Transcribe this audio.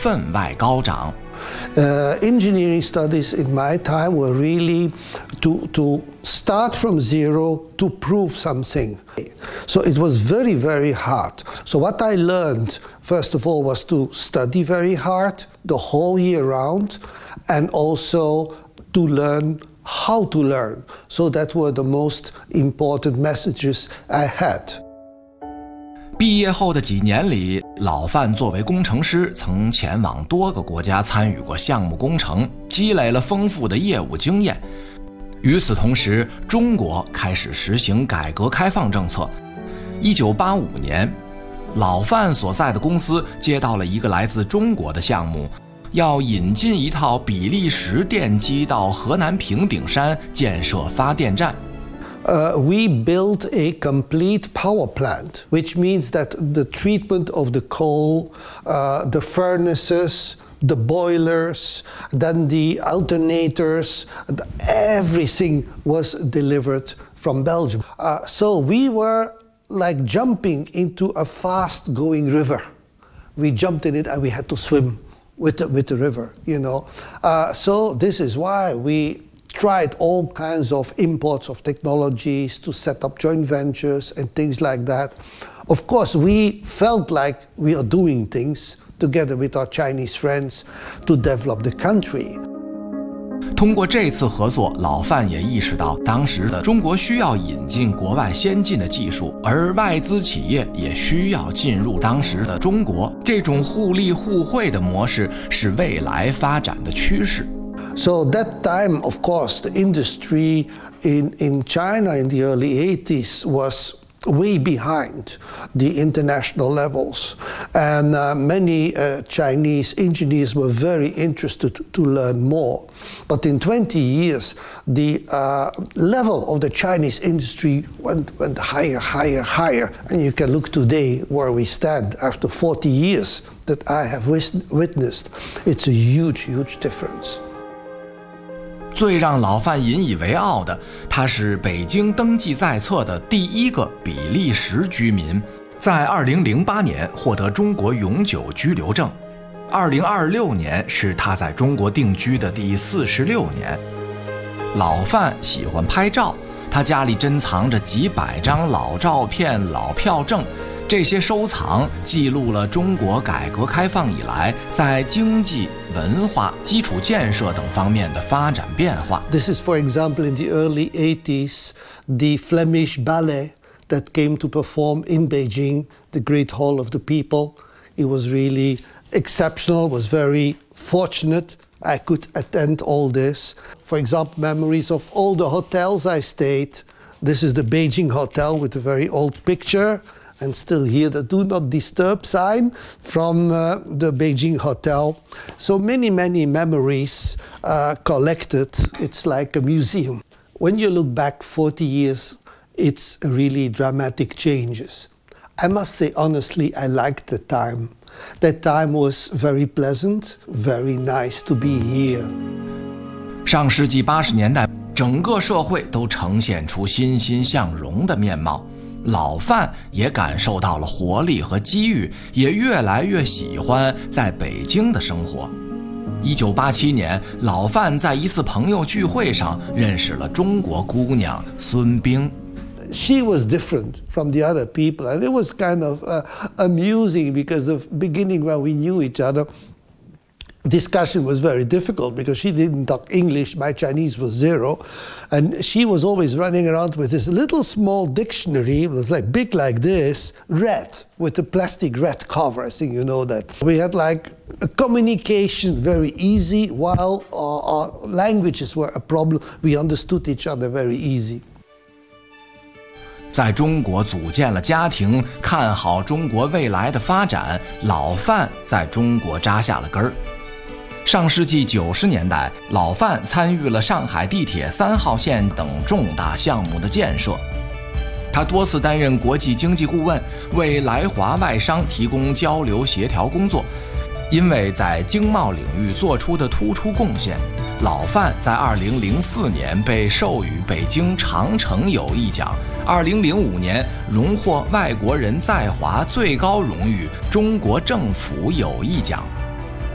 分外高涨。 Engineering studies in my time were really to start from zero to prove something. So it was very, very hard. So what I learned, first of all, was to study very hard the whole year round, and also to learn how to learn. So that were the most important messages I had. 毕业后的几年里，老范作为工程师，曾前往多个国家参与过项目工程，积累了丰富的业务经验。与此同时，中国开始实行改革开放政策。1985年，老范所在的公司接到了一个来自中国的项目，要引进一套比利时电机到河南平顶山建设发电站。 We built a complete power plant, which means that the treatment of the coal, the furnaces, the boilers, then the alternators, everything was delivered from Belgium. So we were like jumping into a fast-going river. We jumped in it and we had to swim with the river, you know. So this is why we tried all kinds of imports of technologies to set up joint ventures and things like that. Of course, we felt like we are doing things together with our Chinese friends to develop the country. 通过这次合作，老范也意识到，当时的中国需要引进国外先进的技术，而外资企业也需要进入当时的中国。这种互利互惠的模式是未来发展的趋势。 So that time, of course, the industry in China in the early 80s was way behind the international levels. And many Chinese engineers were very interested to learn more. But in 20 years, the level of the Chinese industry went higher, higher, higher. And you can look today where we stand after 40 years that I have witnessed. It's a huge, huge difference. 最让老范引以为傲的，他是北京登记在册的第一个比利时居民，在2008年获得中国永久居留证。2026年是他在中国定居的第46年。老范喜欢拍照，他家里珍藏着几百张老照片、老票证。这些收藏记录了中国改革开放以来在经济、文化、基础建设等方面的发展变化。 This is, for example, in the early 80s, the Flemish ballet that came to perform in Beijing, the Great Hall of the People. It was really exceptional, was very fortunate I could attend all this. For example, memories of all the hotels I stayed. This is the Beijing Hotel with a very old picture. And still here the do not disturb sign from the Beijing Hotel. So many, many memories collected. It's like a museum. When you look back 40 years, it's really dramatic changes. I must say honestly, I liked the time. That time was very pleasant, very nice to be here. 上世纪80年代，整个社会都呈现出欣欣向荣的面貌。老范也感受到了活力和机遇，也越来越喜欢在北京的生活。1987年，老范在一次朋友聚会上认识了中国姑娘孙冰。 She was different from the other people, and it was kind of amusing because the beginning when we knew each other, discussion was very difficult because she didn't talk English, my Chinese was zero, and she was always running around with this little small dictionary. It was like big like this, red, with a plastic red cover. I think you know that. We had like a communication very easy, while our languages were a problem. We understood each other very easy. 在中国组建了家庭，看好中国未来的发展，老范在中国扎下了根儿。上世纪90年代，老范参与了上海地铁3号线等重大项目的建设。他多次担任国际经济顾问，为来华外商提供交流协调工作。因为在经贸领域做出的突出贡献，老范在2004年被授予北京长城友谊奖，2005年荣获外国人在华最高荣誉中国政府友谊奖。